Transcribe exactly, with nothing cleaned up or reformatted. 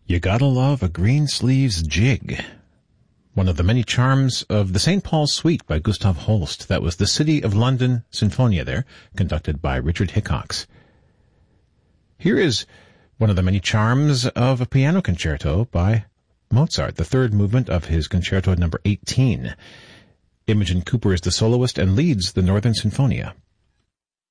You Gotta Love a Greensleeves Jig, one of the many charms of the Saint Paul's Suite by Gustav Holst. That was the City of London Sinfonia there, conducted by Richard Hickox. Here is one of the many charms of a piano concerto by Mozart, the third movement of his concerto number eighteen. Imogen Cooper is the soloist and leads the Northern Sinfonia.